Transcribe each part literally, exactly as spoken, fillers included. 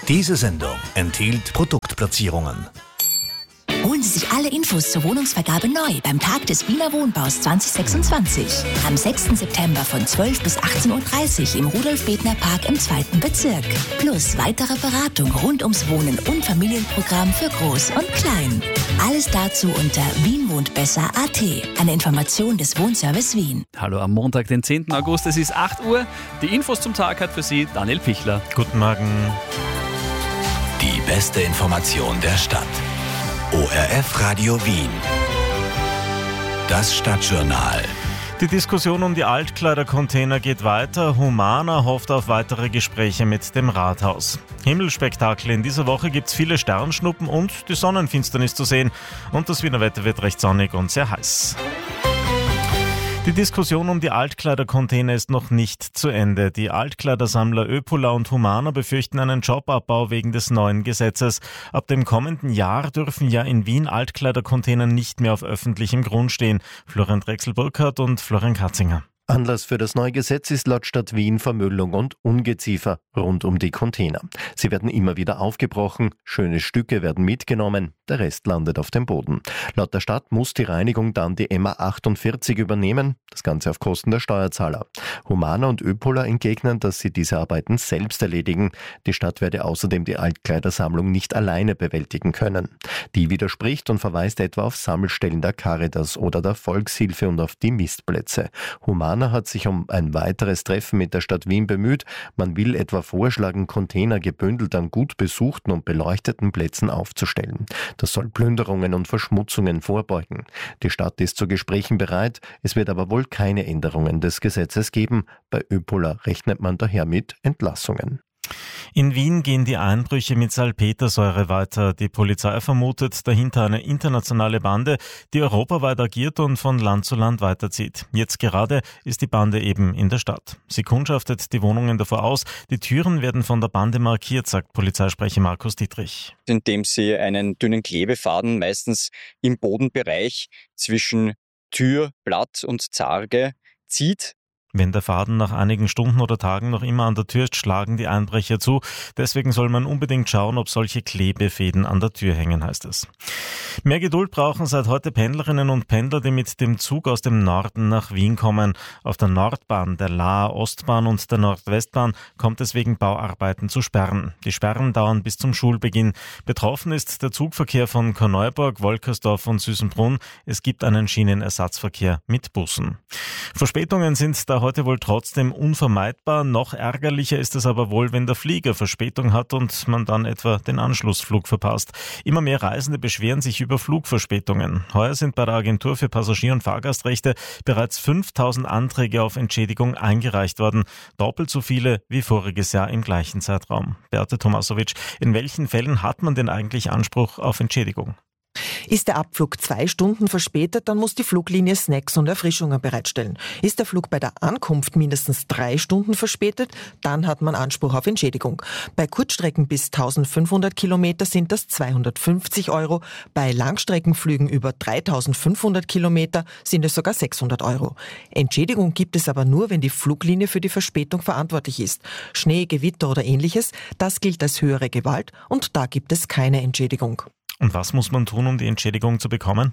Diese Sendung enthielt Produktplatzierungen. Holen Sie sich alle Infos zur Wohnungsvergabe neu beim Tag des Wiener Wohnbaus zwanzig sechsundzwanzig. Am sechsten September von zwölf bis achtzehn Uhr dreißig im Rudolf-Bethner-Park im zweiten Bezirk. Plus weitere Beratung rund ums Wohnen und Familienprogramm für Groß und Klein. Alles dazu unter wien wohnt besser punkt at. Eine Information des Wohnservice Wien. Hallo am Montag, den zehnten August, es ist acht Uhr. Die Infos zum Tag hat für Sie Daniel Pichler. Guten Morgen. Die beste Information der Stadt. O R F Radio Wien. Das Stadtjournal. Die Diskussion um die Altkleidercontainer geht weiter. Humana hofft auf weitere Gespräche mit dem Rathaus. Himmelspektakel. In dieser Woche gibt es viele Sternschnuppen und die Sonnenfinsternis zu sehen. Und das Wiener Wetter wird recht sonnig und sehr heiß. Die Diskussion um die Altkleidercontainer ist noch nicht zu Ende. Die Altkleidersammler Öpola und Humana befürchten einen Jobabbau wegen des neuen Gesetzes. Ab dem kommenden Jahr dürfen ja in Wien Altkleidercontainer nicht mehr auf öffentlichem Grund stehen. Florian Drechsel-Burkhardt und Florian Katzinger. Anlass für das neue Gesetz ist laut Stadt Wien Vermüllung und Ungeziefer rund um die Container. Sie werden immer wieder aufgebrochen, schöne Stücke werden mitgenommen, der Rest landet auf dem Boden. Laut der Stadt muss die Reinigung dann die M A achtundvierzig übernehmen, das Ganze auf Kosten der Steuerzahler. Humana und Öpola entgegnen, dass sie diese Arbeiten selbst erledigen. Die Stadt werde außerdem die Altkleidersammlung nicht alleine bewältigen können. Die widerspricht und verweist etwa auf Sammelstellen der Caritas oder der Volkshilfe und auf die Mistplätze. Humana hat sich um ein weiteres Treffen mit der Stadt Wien bemüht. Man will etwa vorschlagen, Container gebündelt an gut besuchten und beleuchteten Plätzen aufzustellen. Das soll Plünderungen und Verschmutzungen vorbeugen. Die Stadt ist zu Gesprächen bereit. Es wird aber wohl keine Änderungen des Gesetzes geben. Bei Öpola rechnet man daher mit Entlassungen. In Wien gehen die Einbrüche mit Salpetersäure weiter. Die Polizei vermutet dahinter eine internationale Bande, die europaweit agiert und von Land zu Land weiterzieht. Jetzt gerade ist die Bande eben in der Stadt. Sie kundschaftet die Wohnungen davor aus. Die Türen werden von der Bande markiert, sagt Polizeisprecher Markus Dietrich. Indem sie einen dünnen Klebefaden meistens im Bodenbereich zwischen Tür, Blatt und Zarge zieht. Wenn der Faden nach einigen Stunden oder Tagen noch immer an der Tür ist, schlagen die Einbrecher zu. Deswegen soll man unbedingt schauen, ob solche Klebefäden an der Tür hängen, heißt es. Mehr Geduld brauchen seit heute Pendlerinnen und Pendler, die mit dem Zug aus dem Norden nach Wien kommen. Auf der Nordbahn, der Laaer Ostbahn und der Nordwestbahn kommt es wegen Bauarbeiten zu Sperren. Die Sperren dauern bis zum Schulbeginn. Betroffen ist der Zugverkehr von Korneuburg, Wolkersdorf und Süßenbrunn. Es gibt einen Schienenersatzverkehr mit Bussen. Verspätungen sind da heute wohl trotzdem unvermeidbar. Noch ärgerlicher ist es aber wohl, wenn der Flieger Verspätung hat und man dann etwa den Anschlussflug verpasst. Immer mehr Reisende beschweren sich über Flugverspätungen. Heuer sind bei der Agentur für Passagier- und Fahrgastrechte bereits fünftausend Anträge auf Entschädigung eingereicht worden. Doppelt so viele wie voriges Jahr im gleichen Zeitraum. Beate Tomasowitsch, in welchen Fällen hat man denn eigentlich Anspruch auf Entschädigung? Ist der Abflug zwei Stunden verspätet, dann muss die Fluglinie Snacks und Erfrischungen bereitstellen. Ist der Flug bei der Ankunft mindestens drei Stunden verspätet, dann hat man Anspruch auf Entschädigung. Bei Kurzstrecken bis eintausendfünfhundert Kilometer sind das zweihundertfünfzig Euro. Bei Langstreckenflügen über dreitausendfünfhundert Kilometer sind es sogar sechshundert Euro. Entschädigung gibt es aber nur, wenn die Fluglinie für die Verspätung verantwortlich ist. Schnee, Gewitter oder ähnliches, das gilt als höhere Gewalt und da gibt es keine Entschädigung. Und was muss man tun, um die Entschädigung zu bekommen?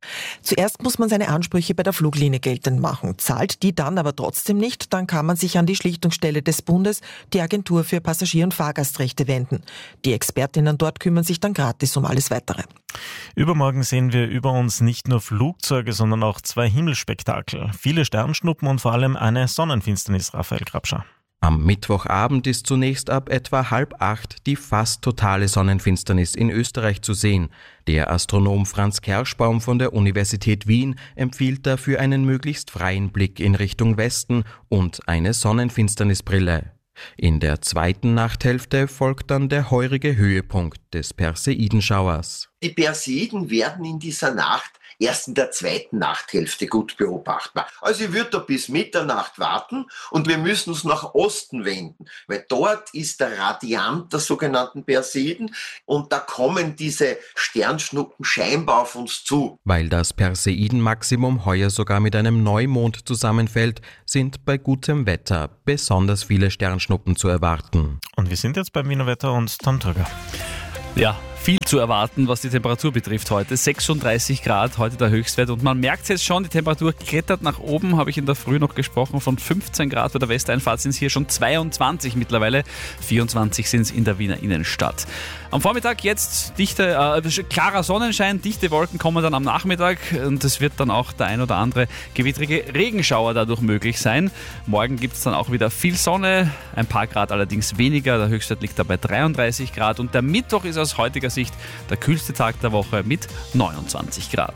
Zuerst muss man seine Ansprüche bei der Fluglinie geltend machen. Zahlt die dann aber trotzdem nicht, dann kann man sich an die Schlichtungsstelle des Bundes, die Agentur für Passagier- und Fahrgastrechte, wenden. Die Expertinnen dort kümmern sich dann gratis um alles Weitere. Übermorgen sehen wir über uns nicht nur Flugzeuge, sondern auch zwei Himmelspektakel. Viele Sternschnuppen und vor allem eine Sonnenfinsternis, Raphael Grabscher. Am Mittwochabend ist zunächst ab etwa halb acht die fast totale Sonnenfinsternis in Österreich zu sehen. Der Astronom Franz Kerschbaum von der Universität Wien empfiehlt dafür einen möglichst freien Blick in Richtung Westen und eine Sonnenfinsternisbrille. In der zweiten Nachthälfte folgt dann der heurige Höhepunkt des Perseidenschauers. Die Perseiden werden in dieser Nacht erst in der zweiten Nachthälfte gut beobachtbar. Also ich würde da bis Mitternacht warten und wir müssen uns nach Osten wenden, weil dort ist der Radiant der sogenannten Perseiden und da kommen diese Sternschnuppen scheinbar auf uns zu. Weil das Perseidenmaximum heuer sogar mit einem Neumond zusammenfällt, sind bei gutem Wetter besonders viele Sternschnuppen zu erwarten. Und wir sind jetzt beim Wiener Wetter und Tom Turger. Ja, viel zu erwarten, was die Temperatur betrifft heute. sechsunddreißig Grad, heute der Höchstwert. Und man merkt es jetzt schon, die Temperatur klettert nach oben. Habe ich in der Früh noch gesprochen, von fünfzehn Grad bei der Westeinfahrt sind es hier schon zweiundzwanzig mittlerweile. vierundzwanzig sind es in der Wiener Innenstadt. Am Vormittag jetzt dichte, äh, klarer Sonnenschein, dichte Wolken kommen dann am Nachmittag und es wird dann auch der ein oder andere gewittrige Regenschauer dadurch möglich sein. Morgen gibt es dann auch wieder viel Sonne, ein paar Grad allerdings weniger. Der Höchstwert liegt da bei dreiunddreißig Grad und der Mittwoch ist aus heutiger Sicht der kühlste Tag der Woche mit neunundzwanzig Grad.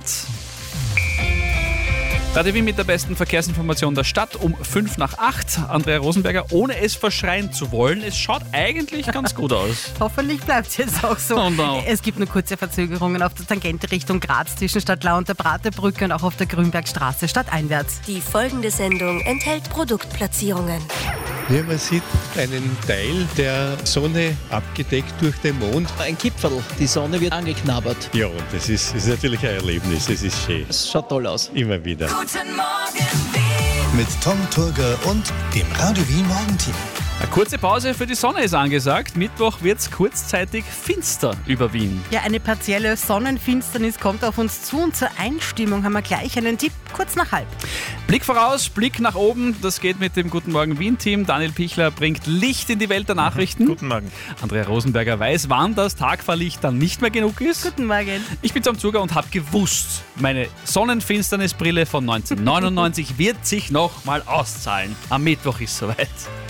Radio Wien mit der besten Verkehrsinformation der Stadt um fünf nach acht. Andrea Rosenberger, ohne es verschreien zu wollen, es schaut eigentlich ganz gut aus. Hoffentlich bleibt es jetzt auch so. Oh no. Es gibt nur kurze Verzögerungen auf der Tangente Richtung Graz zwischen Stadtlau und der Praterbrücke und auch auf der Grünbergstraße stadteinwärts. Die folgende Sendung enthält Produktplatzierungen. Ja, man sieht einen Teil der Sonne abgedeckt durch den Mond. Ein Kipferl, die Sonne wird angeknabbert. Ja, und das ist, ist natürlich ein Erlebnis, es ist schön. Es schaut toll aus. Immer wieder. Guten Morgen Wien. Mit Tom Turger und dem Radio Wien Morgenteam. Eine kurze Pause für die Sonne ist angesagt. Mittwoch wird es kurzzeitig finster über Wien. Ja, eine partielle Sonnenfinsternis kommt auf uns zu und zur Einstimmung haben wir gleich einen Tipp, kurz nach halb. Blick voraus, Blick nach oben. Das geht mit dem Guten Morgen Wien-Team. Daniel Pichler bringt Licht in die Welt der Nachrichten. Guten Morgen. Andrea Rosenberger weiß, wann das Tagfahrlicht dann nicht mehr genug ist. Guten Morgen. Ich bin Tom Zuger und habe gewusst, meine Sonnenfinsternisbrille von neunzehnhundertneunundneunzig wird sich noch mal auszahlen. Am Mittwoch ist soweit.